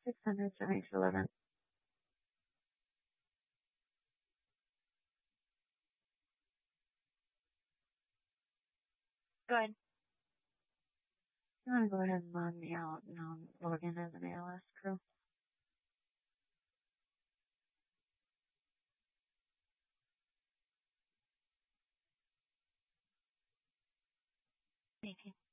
600 Go ahead. You want to go ahead and log me out and I'll log in as an ALS crew? Thank you.